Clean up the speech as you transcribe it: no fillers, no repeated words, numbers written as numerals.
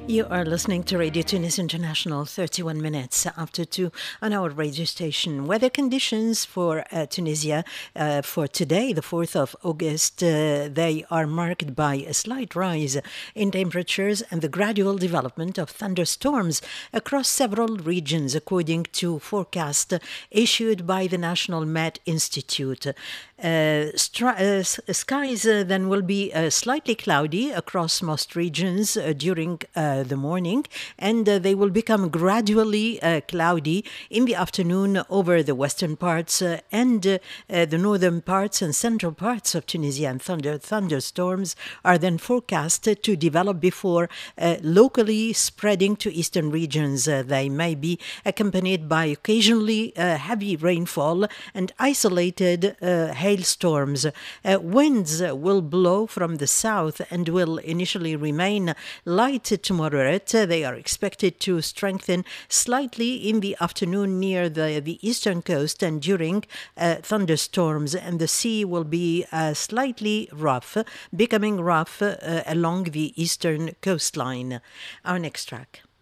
You are listening to Radio Tunis International, 31 minutes after 2 on our radio station. Weather conditions for Tunisia for today, the 4th of August, they are marked by a slight rise in temperatures and the gradual development of thunderstorms across several regions, according to forecast issued by the National Met Institute. Skies then will be slightly cloudy across most regions during the morning, and they will become gradually cloudy in the afternoon over the western parts and the northern parts and central parts of Tunisia. And thunderstorms are then forecast to develop before locally spreading to eastern regions. They may be accompanied by occasionally heavy rainfall and isolated hailstorms. Winds will blow from the south and will initially remain light to moderate. They are expected to strengthen slightly in the afternoon near the eastern coast and during thunderstorms, and the sea will be slightly rough, becoming rough along the eastern coastline. Our next track.